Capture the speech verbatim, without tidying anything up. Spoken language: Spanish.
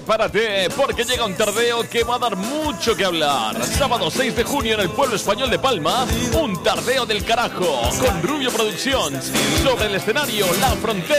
prepárate porque llega un tardeo que va a dar mucho que hablar. Sábado seis de junio en el pueblo español de Palma, un tardeo del carajo con Rubio Productions. Sobre el escenario, La Frontera.